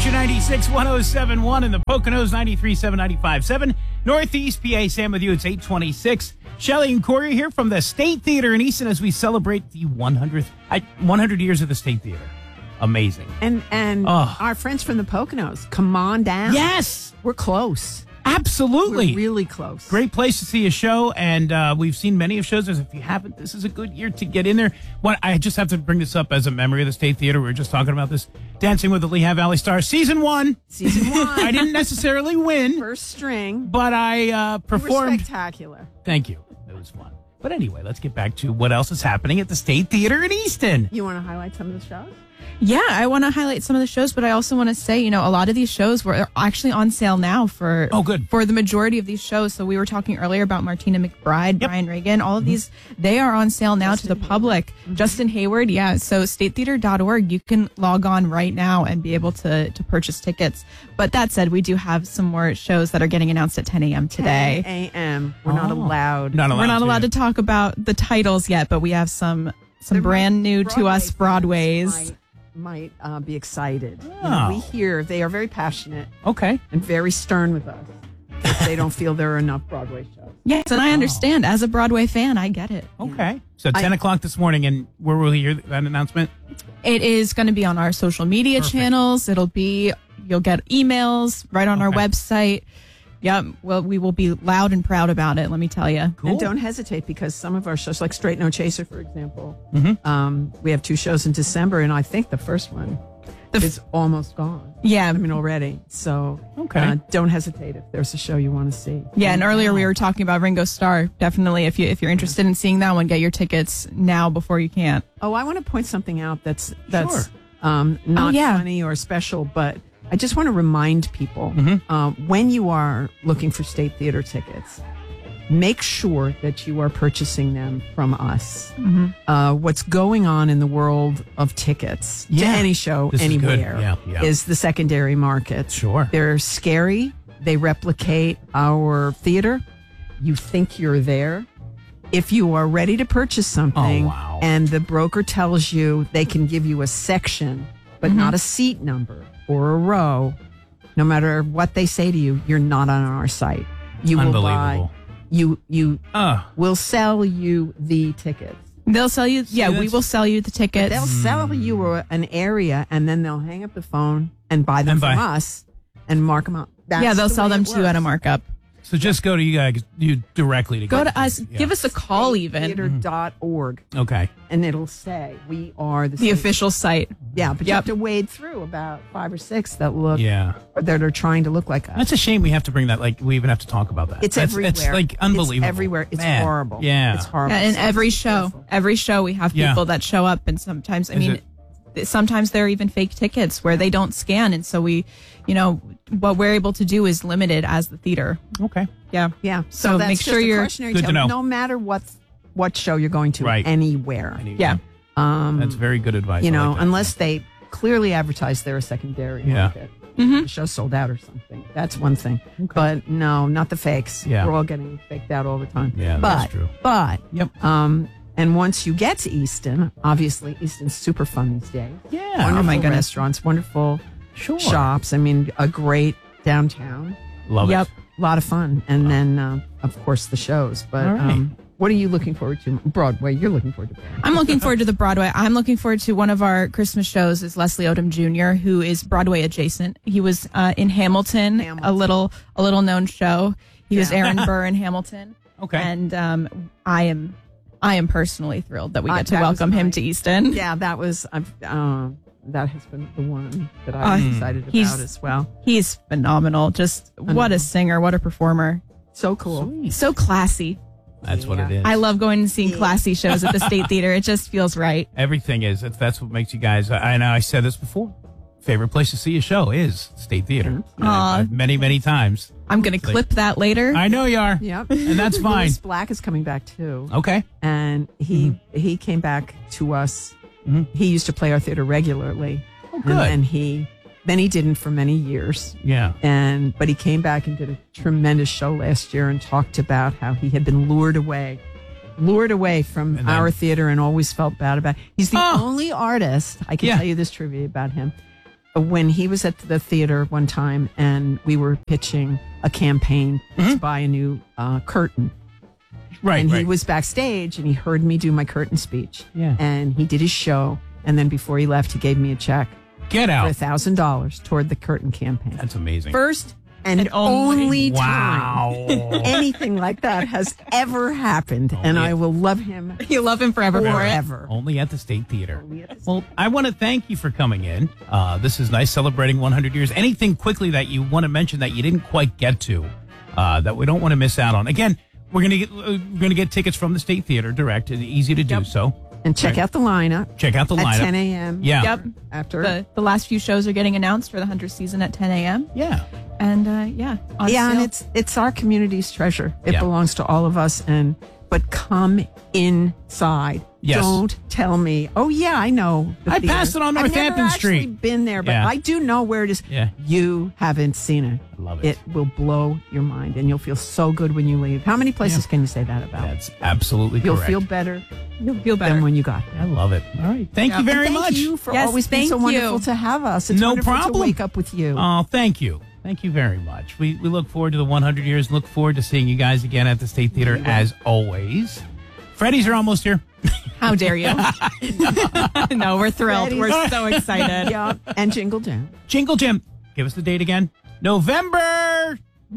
Future 96, 107.1 and the Poconos 93.7, 95.7. Northeast PA, Sam with you. It's 8:26. Shelley and Corey here from the State Theater in Easton as we celebrate the 100 years of the State Theater. Amazing. And our friends from the Poconos, come on down. Yes! We're close. Absolutely. We're really close. Great place to see a show, and we've seen many of shows. If you haven't, this is a good year to get in there. I just have to bring this up as a memory of the State Theater. We were just talking about this. Dancing with the Lehigh Valley Stars, Season 1. I didn't necessarily win. First string. But I performed. You were spectacular. Thank you. It was fun. But anyway, let's get back to what else is happening at the State Theater in Easton. You want to highlight some of the shows? Yeah, I want to highlight some of the shows, but I also want to say, a lot of these shows were actually on sale now for the majority of these shows. So we were talking earlier about Martina McBride, Brian Regan, all of these, they are on sale now to the public. Justin Hayward, yeah. So statetheater.org, you can log on right now and be able to purchase tickets. But that said, we do have some more shows that are getting announced at 10 a.m. today. 10 a.m. We're not allowed. We're not allowed to talk about the titles yet, but we have some brand new to us Broadways. Might be excited. Oh. We hear they are very passionate. Okay. And very stern with us. If they don't feel there are enough Broadway shows. Yes, and I understand. As a Broadway fan, I get it. Okay. So 10 o'clock this morning, and where will we hear that announcement? It is going to be on our social media channels. You'll get emails right on our website. Yep. Well, we will be loud and proud about it, let me tell you. Cool. And don't hesitate, because some of our shows, like Straight No Chaser, for example, we have 2 shows in December, and I think the first one is almost gone. Yeah. Already. So don't hesitate if there's a show you want to see. Yeah, and earlier we were talking about Ringo Starr. Definitely, if you're interested in seeing that one, get your tickets now before you can't. Oh, I want to point something out that's not funny or special, but I just want to remind people, when you are looking for State Theater tickets, make sure that you are purchasing them from us. What's going on in the world of tickets to any show anywhere is the secondary market. Sure. They're scary. They replicate our theater. You think you're there. If you are ready to purchase something and the broker tells you they can give you a section, but not a seat number or a row, no matter what they say to you, you're not on our site. You will buy. You will sell you the tickets. They'll sell you. We will sell you the tickets. They'll sell you an area, and then they'll hang up the phone and buy them from us and mark them up. They'll sell them to you at a markup. So just go to you directly to go to us. Yeah. Give us a call, even. Theater.org. Okay. And it'll say we are the official site. Yeah, but you have to wade through about 5 or 6 that are trying to look like us. That's a shame we have to bring that. Like, we even have to talk about that. It's everywhere. It's like unbelievable. It's everywhere. It's horrible. Yeah. It's horrible. Yeah, and every show we have people that show up, and sometimes sometimes they're even fake tickets where they don't scan, and so we, what we're able to do is limited as the theater. Okay. Yeah. Yeah. So that's make sure you're good to know. No matter what show you're going to, anywhere. Yeah. That's very good advice. Unless they clearly advertise they're a secondary market. The show sold out or something. That's one thing. Okay. But no, not the fakes. Yeah. We're all getting faked out all the time. Yeah, that's true. But and once you get to Easton, obviously Easton's super fun these days. Yeah. Wonderful restaurants, wonderful shops. I mean, a great downtown. Love it. A lot of fun. And then, of course, the shows. But what are you looking forward to? Broadway. You're looking forward to Broadway. I'm looking forward to the Broadway. I'm looking forward to one of our Christmas shows is Leslie Odom Jr., who is Broadway adjacent. He was in Hamilton, a little known show. He was Aaron Burr in Hamilton. Okay. And I am personally thrilled that we get to welcome him to Easton. Yeah, that was that has been the one that I'm excited about as well. He's phenomenal. Just what a singer, what a performer. So cool. Sweet. So classy. That's what it is. I love going and seeing classy shows at the State Theater. It just feels right. Everything is. That's what makes you guys. I know I said this before. Favorite place to see a show is State Theater. Many, many times. I'm going to clip that later. I know you are. Yep. And that's fine. Louis Black is coming back too. Okay. And he came back to us. He used to play our theater regularly. Oh, good. And then he didn't for many years. Yeah. But he came back and did a tremendous show last year and talked about how he had been lured away from our theater and always felt bad about it. He's the only artist, I can tell you this trivia about him, when he was at the theater one time and we were pitching a campaign to buy a new curtain. Right. And he was backstage and he heard me do my curtain speech. Yeah. And he did his show. And then before he left, he gave me a check. Get out. For $1,000 toward the curtain campaign. That's amazing. First and only time anything like that has ever happened. And I will love him. You'll love him forever. Only at the State Theater. Well, I want to thank you for coming in. This is nice, celebrating 100 years. Anything quickly that you want to mention that you didn't quite get to, that we don't want to miss out on? Again, we're gonna get tickets from the State Theater direct. It's easy to do so. And check out the lineup. Check out the lineup. At 10 a.m. Yeah. Yep. After the last few shows are getting announced for the 100th season at 10 a.m. Yeah. And on sale. And it's our community's treasure. It belongs to all of us. But come inside. Yes. Don't tell me, oh, yeah, I know. I passed it on Northampton Street. I've never actually been there, but I do know where it is. Yeah. You haven't seen it. I love it. It will blow your mind, and you'll feel so good when you leave. How many places can you say that about? That's absolutely You'll correct. You'll feel better. You'll feel better than when you got there. I love it. All right. Thank you very much. Thank you for always being so wonderful to have us. It's wonderful to wake up with you. Oh, thank you. Thank you very much. We look forward to the 100 years. Look forward to seeing you guys again at the State Theater as always. Freddy's are almost here. How dare you? No, we're thrilled. Freddy's. We're so excited. Yeah. And Jingle Jam. Jingle Jam. Give us the date again. November.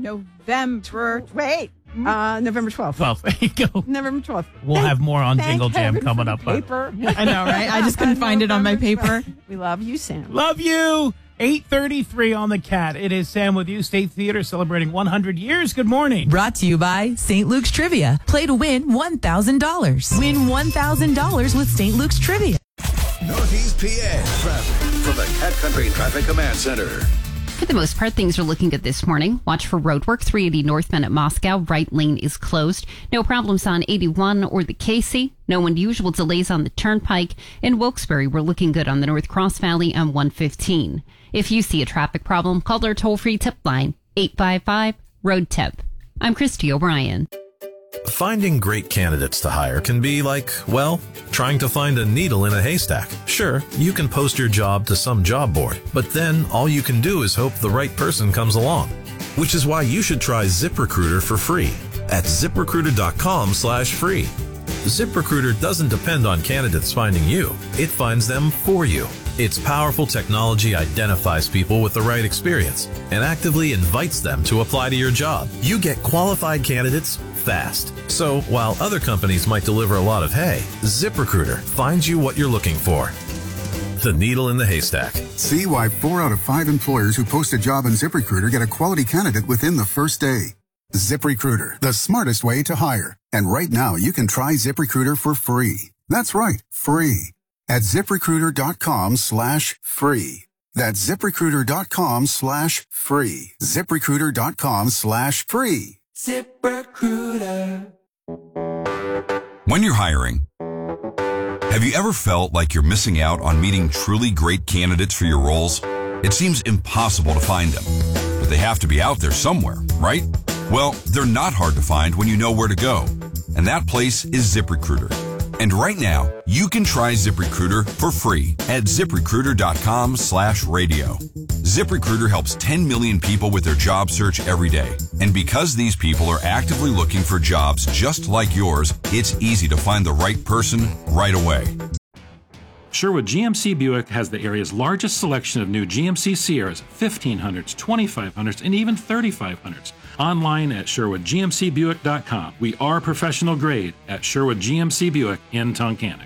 Wait. November 12th. 12th. There you go. November 12th. We'll have more on Jingle Jam coming up. Paper. I know, right? I just couldn't find it on my paper. We love you, Sam. Love you. 8:33 on the Cat. It is Sam with you. State Theater celebrating 100 years. Good morning. Brought to you by St. Luke's Trivia. Play to win $1,000. Win $1,000 with St. Luke's Trivia. Northeast PA traffic from the Cat Country Traffic Command Center. For the most part, things are looking good this morning. Watch for roadwork. 380 northbound at Moscow. Right lane is closed. No problems on 81 or the Casey. No unusual delays on the Turnpike. In Wilkes-Barre, we're looking good on the North Cross Valley and 115. If you see a traffic problem, call our toll-free tip line, 855-ROAD-TIP. I'm Christy O'Brien. Finding great candidates to hire can be like, well, trying to find a needle in a haystack. Sure, you can post your job to some job board, but then all you can do is hope the right person comes along. Which is why you should try ZipRecruiter for free at ZipRecruiter.com/free. ZipRecruiter doesn't depend on candidates finding you. It finds them for you. Its powerful technology identifies people with the right experience and actively invites them to apply to your job. You get qualified candidates fast. So while other companies might deliver a lot of hay, ZipRecruiter finds you what you're looking for. The needle in the haystack. See why 4 out of 5 employers who post a job on ZipRecruiter get a quality candidate within the first day. ZipRecruiter, the smartest way to hire. And right now you can try ZipRecruiter for free. That's right, free. At ZipRecruiter.com/free. That's ZipRecruiter.com/free. ZipRecruiter.com/free. ZipRecruiter. When you're hiring, have you ever felt like you're missing out on meeting truly great candidates for your roles? It seems impossible to find them, but they have to be out there somewhere, right? Well, they're not hard to find when you know where to go, and that place is ZipRecruiter. And right now, you can try ZipRecruiter for free at ZipRecruiter.com/radio. ZipRecruiter helps 10 million people with their job search every day. And because these people are actively looking for jobs just like yours, it's easy to find the right person right away. Sherwood GMC Buick has the area's largest selection of new GMC Sierras, 1500s, 2500s, and even 3500s. Online at SherwoodGMCBuick.com. We are professional grade at Sherwood GMC Buick in Tunkhannock.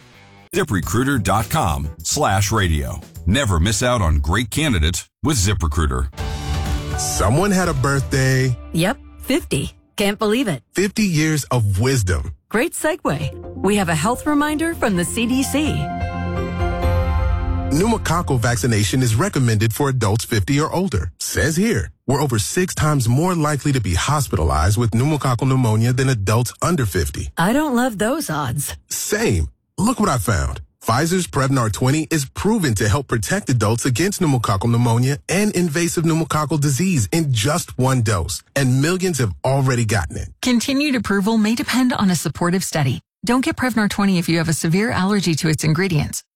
ZipRecruiter.com/radio. Never miss out on great candidates with ZipRecruiter. Someone had a birthday. Yep, 50. Can't believe it. 50 years of wisdom. Great segue. We have a health reminder from the CDC. Pneumococcal vaccination is recommended for adults 50 or older. Says here, we're over 6 times more likely to be hospitalized with pneumococcal pneumonia than adults under 50. I don't love those odds. Same. Look what I found. Pfizer's Prevnar 20 is proven to help protect adults against pneumococcal pneumonia and invasive pneumococcal disease in just 1 dose. And millions have already gotten it. Continued approval may depend on a supportive study. Don't get Prevnar 20 if you have a severe allergy to its ingredients.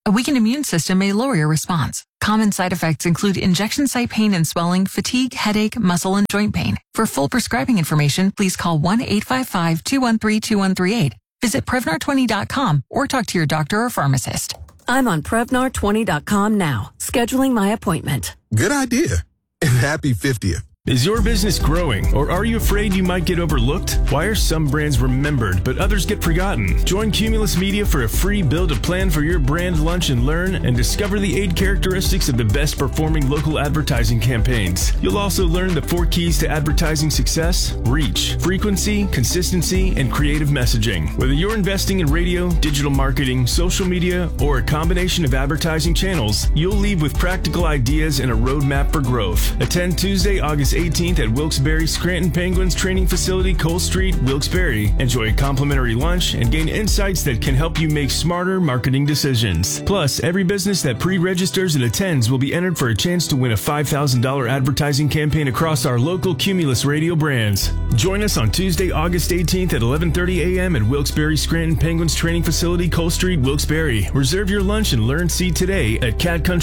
A weakened immune system may lower your response. Common side effects include injection site pain and swelling, fatigue, headache, muscle, and joint pain. For full prescribing information, please call 1-855-213-2138. Visit Prevnar20.com or talk to your doctor or pharmacist. I'm on Prevnar20.com now, scheduling my appointment. Good idea. And happy 50th. Is your business growing, or are you afraid you might get overlooked? Why are some brands remembered, but others get forgotten? Join Cumulus Media for a free Build a Plan for your brand lunch and learn, and discover the 8 characteristics of the best performing local advertising campaigns. You'll also learn the 4 keys to advertising success: reach, frequency, consistency, and creative messaging. Whether you're investing in radio, digital marketing, social media, or a combination of advertising channels, you'll leave with practical ideas and a roadmap for growth. Attend Tuesday, August 18th at Wilkes-Barre Scranton Penguins Training Facility, Cole Street, Wilkes-Barre. Enjoy a complimentary lunch and gain insights that can help you make smarter marketing decisions. Plus, every business that pre-registers and attends will be entered for a chance to win a $5,000 advertising campaign across our local Cumulus radio brands. Join us on Tuesday, August 18th at 11:30 a.m. at Wilkes-Barre Scranton Penguins Training Facility, Cole Street, Wilkes-Barre. Reserve your lunch and learn seat today at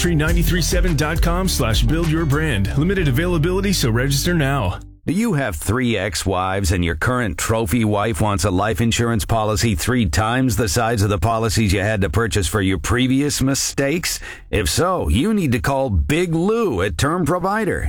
catcountry937.com/buildyourbrand. Limited availability, so register now. Do you have 3 ex-wives and your current trophy wife wants a life insurance policy 3 times the size of the policies you had to purchase for your previous mistakes? If so, you need to call Big Lou at Term Provider,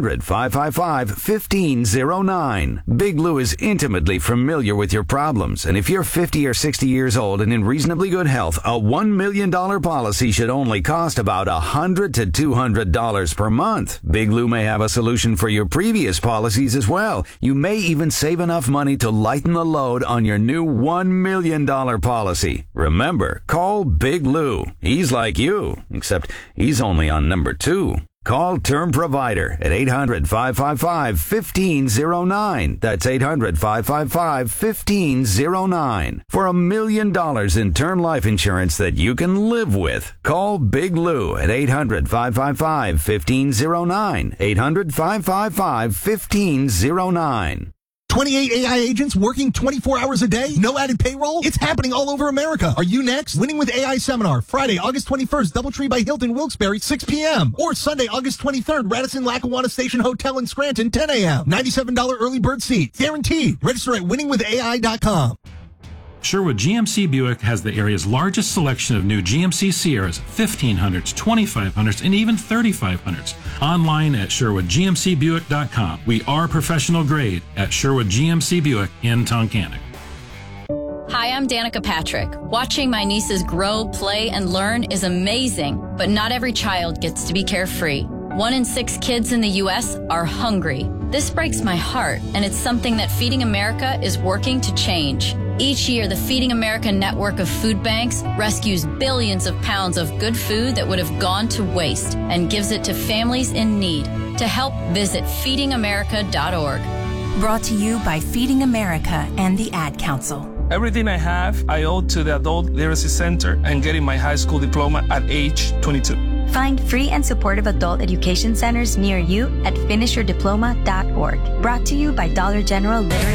800-555-1509. Big Lou is intimately familiar with your problems, and if you're 50 or 60 years old and in reasonably good health, a $1 million policy should only cost about $100 to $200 per month. Big Lou may have a solution for your previous policies as well. You may even save enough money to lighten the load on your new $1 million policy. Remember, call Big Lou. He's like you, except he's only on number 2. Call Term Provider at 800-555-1509. That's 800-555-1509. For $1 million in term life insurance that you can live with. Call Big Lou at 800-555-1509. 800-555-1509. 28 AI agents working 24 hours a day? No added payroll? It's happening all over America. Are you next? Winning with AI Seminar, Friday, August 21st, Doubletree by Hilton, Wilkes-Barre, 6 p.m. Or Sunday, August 23rd, Radisson-Lackawanna Station Hotel in Scranton, 10 a.m. $97 early bird seat. Guaranteed. Register at winningwithai.com. Sherwood GMC Buick has the area's largest selection of new GMC Sierras, 1500s, 2500s, and even 3500s. Online at SherwoodGMCBuick.com. We are professional grade at Sherwood GMC Buick in Tunkhannock. Hi, I'm Danica Patrick. Watching my nieces grow, play, and learn is amazing, but not every child gets to be carefree. 1 in 6 kids in the U.S. are hungry. This breaks my heart, and it's something that Feeding America is working to change. Each year, the Feeding America network of food banks rescues billions of pounds of good food that would have gone to waste and gives it to families in need. To help, visit feedingamerica.org. Brought to you by Feeding America and the Ad Council. Everything I have, I owe to the Adult Literacy Center and getting my high school diploma at age 22. Find free and supportive adult education centers near you at finishyourdiploma.org. Brought to you by Dollar General Literate